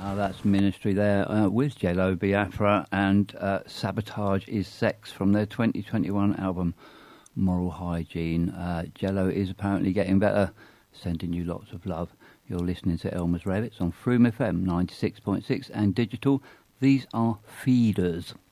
That's Ministry there with Jello Biafra and Sabotage is Sex from their 2021 album Moral Hygiene. Jello is apparently getting better, sending you lots of love. You're listening to Elmer's Rabbits on Froome FM 96.6 and digital. These are Feeders.